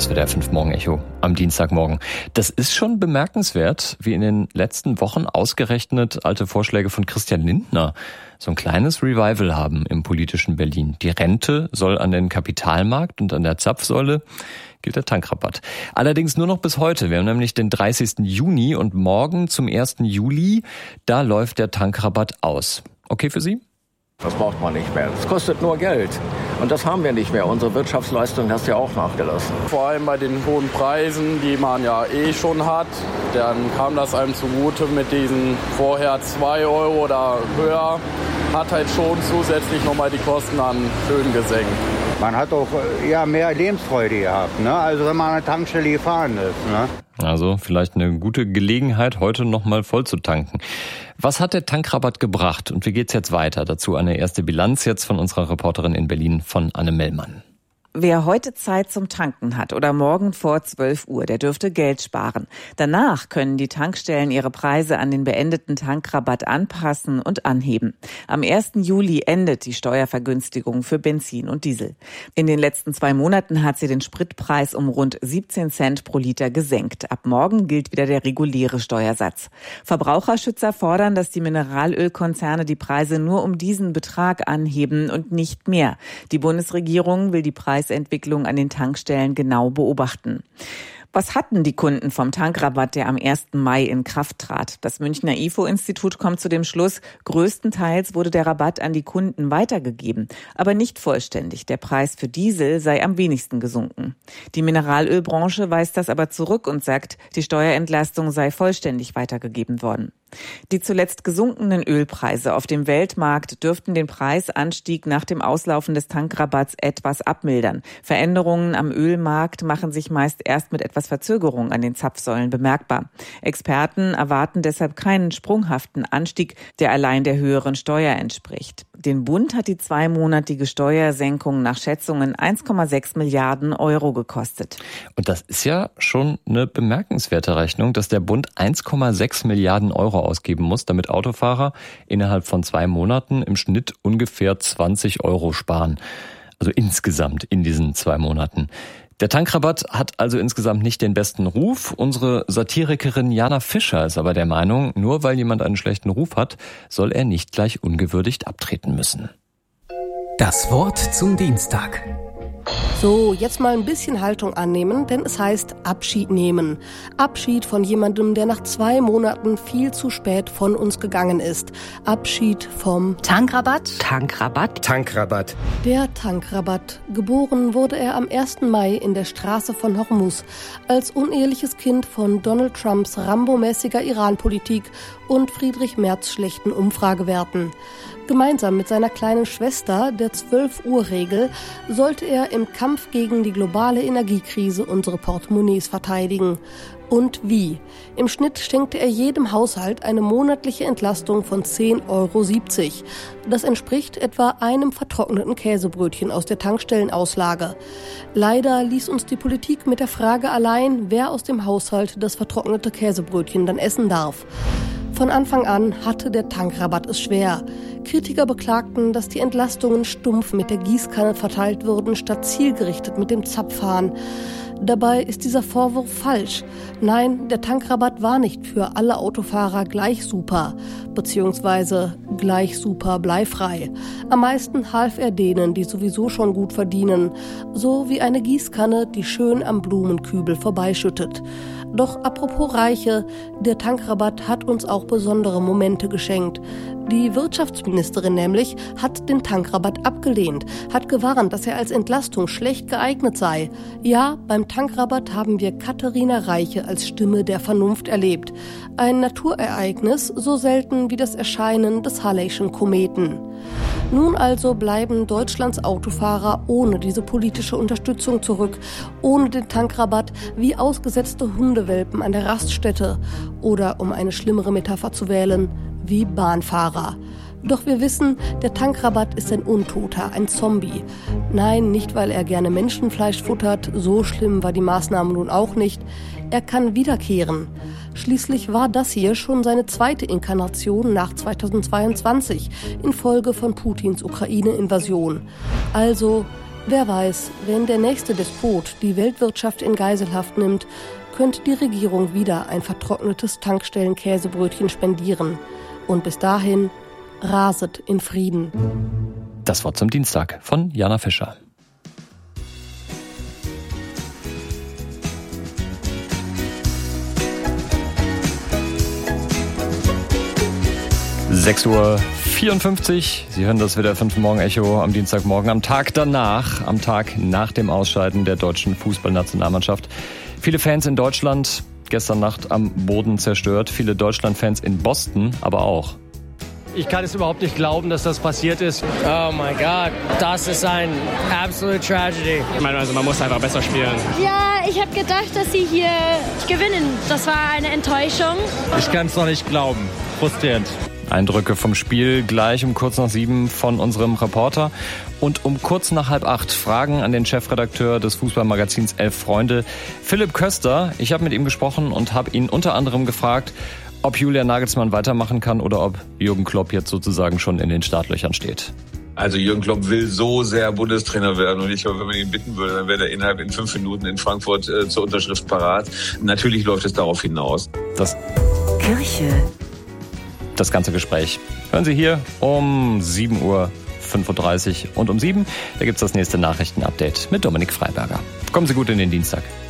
Das WDR 5 Morgen-Echo am Dienstagmorgen. Das ist schon bemerkenswert, wie in den letzten Wochen ausgerechnet alte Vorschläge von Christian Lindner so ein kleines Revival haben im politischen Berlin. Die Rente soll an den Kapitalmarkt und an der Zapfsäule gilt der Tankrabatt. Allerdings nur noch bis heute. Wir haben nämlich den 30. Juni und morgen zum 1. Juli, da läuft der Tankrabatt aus. Okay für Sie? Das braucht man nicht mehr. Das kostet nur Geld. Und das haben wir nicht mehr. Unsere Wirtschaftsleistung hat ja auch nachgelassen. Vor allem bei den hohen Preisen, die man ja schon hat, dann kam das einem zugute mit diesen vorher 2 Euro oder höher. Hat halt schon zusätzlich nochmal die Kosten an schön gesenkt. Man hat auch mehr Lebensfreude gehabt, ne? Also wenn man an eine Tankstelle gefahren ist. Ne? Also vielleicht eine gute Gelegenheit, heute nochmal voll zu tanken. Was hat der Tankrabatt gebracht und wie geht's jetzt weiter? Dazu eine erste Bilanz jetzt von unserer Reporterin in Berlin, von Anne Mellmann. Wer heute Zeit zum Tanken hat oder morgen vor 12 Uhr, der dürfte Geld sparen. Danach können die Tankstellen ihre Preise an den beendeten Tankrabatt anpassen und anheben. Am 1. Juli endet die Steuervergünstigung für Benzin und Diesel. In den letzten 2 Monaten hat sie den Spritpreis um rund 17 Cent pro Liter gesenkt. Ab morgen gilt wieder der reguläre Steuersatz. Verbraucherschützer fordern, dass die Mineralölkonzerne die Preise nur um diesen Betrag anheben und nicht mehr. Die Bundesregierung will die Preisentwicklung an den Tankstellen genau beobachten. Was hatten die Kunden vom Tankrabatt, der am 1. Mai in Kraft trat? Das Münchner IFO-Institut kommt zu dem Schluss, größtenteils wurde der Rabatt an die Kunden weitergegeben, aber nicht vollständig. Der Preis für Diesel sei am wenigsten gesunken. Die Mineralölbranche weist das aber zurück und sagt, die Steuerentlastung sei vollständig weitergegeben worden. Die zuletzt gesunkenen Ölpreise auf dem Weltmarkt dürften den Preisanstieg nach dem Auslaufen des Tankrabatts etwas abmildern. Veränderungen am Ölmarkt machen sich meist erst mit etwas Verzögerung an den Zapfsäulen bemerkbar. Experten erwarten deshalb keinen sprunghaften Anstieg, der allein der höheren Steuer entspricht. Den Bund hat die 2-monatige Steuersenkung nach Schätzungen 1,6 Milliarden Euro gekostet. Und das ist ja schon eine bemerkenswerte Rechnung, dass der Bund 1,6 Milliarden Euro ausgeben muss, damit Autofahrer innerhalb von 2 Monaten im Schnitt ungefähr 20 Euro sparen. Also insgesamt in diesen 2 Monaten. Der Tankrabatt hat also insgesamt nicht den besten Ruf. Unsere Satirikerin Jana Fischer ist aber der Meinung, nur weil jemand einen schlechten Ruf hat, soll er nicht gleich ungewürdigt abtreten müssen. Das Wort zum Dienstag. So, jetzt mal ein bisschen Haltung annehmen, denn es heißt Abschied nehmen. Abschied von jemandem, der nach 2 Monaten viel zu spät von uns gegangen ist. Abschied vom Tankrabatt. Tankrabatt. Der Tankrabatt. Geboren wurde er am 1. Mai in der Straße von Hormuz als uneheliches Kind von Donald Trumps Rambo-mäßiger Iran-Politik und Friedrich Merz schlechten Umfragewerten. Gemeinsam mit seiner kleinen Schwester, der 12-Uhr-Regel, sollte er im Kampf gegen die globale Energiekrise unsere Portemonnaies verteidigen. Und wie? Im Schnitt schenkte er jedem Haushalt eine monatliche Entlastung von 10,70 Euro. Das entspricht etwa einem vertrockneten Käsebrötchen aus der Tankstellenauslage. Leider ließ uns die Politik mit der Frage allein, wer aus dem Haushalt das vertrocknete Käsebrötchen dann essen darf. Von Anfang an hatte der Tankrabatt es schwer. Kritiker beklagten, dass die Entlastungen stumpf mit der Gießkanne verteilt würden, statt zielgerichtet mit dem Zapfhahn. Dabei ist dieser Vorwurf falsch. Nein, der Tankrabatt war nicht für alle Autofahrer gleich super, beziehungsweise gleich super bleifrei. Am meisten half er denen, die sowieso schon gut verdienen, so wie eine Gießkanne, die schön am Blumenkübel vorbeischüttet. Doch apropos Reiche, der Tankrabatt hat uns auch besondere Momente geschenkt. Die Wirtschaftsministerin nämlich hat den Tankrabatt abgelehnt, hat gewarnt, dass er als Entlastung schlecht geeignet sei. Ja, beim Tankrabatt haben wir Katharina Reiche als Stimme der Vernunft erlebt. Ein Naturereignis, so selten wie das Erscheinen des Halleyschen Kometen. Nun also bleiben Deutschlands Autofahrer ohne diese politische Unterstützung zurück, ohne den Tankrabatt wie ausgesetzte Hundewelpen an der Raststätte oder, um eine schlimmere Metapher zu wählen, wie Bahnfahrer. Doch wir wissen, der Tankrabatt ist ein Untoter, ein Zombie. Nein, nicht weil er gerne Menschenfleisch futtert, so schlimm war die Maßnahme nun auch nicht. Er kann wiederkehren. Schließlich war das hier schon seine 2. Inkarnation nach 2022 infolge von Putins Ukraine-Invasion. Also Wer weiß, wenn der nächste Despot die Weltwirtschaft in Geiselhaft nimmt, könnte die Regierung wieder ein vertrocknetes Tankstellen-Käsebrötchen spendieren. Und bis dahin raset in Frieden. Das Wort zum Dienstag von Jana Fischer. Uhr 54. Sie hören das WDR 5 Morgen-Echo am Dienstagmorgen, am Tag danach, am Tag nach dem Ausscheiden der deutschen Fußballnationalmannschaft. Viele Fans in Deutschland gestern Nacht am Boden zerstört, viele Deutschland-Fans in Boston aber auch. Ich kann es überhaupt nicht glauben, dass das passiert ist. Oh mein Gott, das ist ein absolute Tragedy. Ich meine, also man muss einfach besser spielen. Ja, ich habe gedacht, dass sie hier gewinnen. Das war eine Enttäuschung. Ich kann es noch nicht glauben. Frustrierend. Eindrücke vom Spiel gleich um kurz nach 7 von unserem Reporter. Und um kurz nach 7:30 Fragen an den Chefredakteur des Fußballmagazins 11 Freunde, Philipp Köster. Ich habe mit ihm gesprochen und habe ihn unter anderem gefragt, ob Julian Nagelsmann weitermachen kann oder ob Jürgen Klopp jetzt sozusagen schon in den Startlöchern steht. Also Jürgen Klopp will so sehr Bundestrainer werden und ich glaube, wenn man ihn bitten würde, dann wäre er innerhalb in 5 Minuten in Frankfurt zur Unterschrift parat. Natürlich läuft es darauf hinaus. Das ganze Gespräch hören Sie hier um 7:35 Uhr und um 7 da gibt's das nächste Nachrichtenupdate mit Dominik Freiberger. Kommen Sie gut in den Dienstag.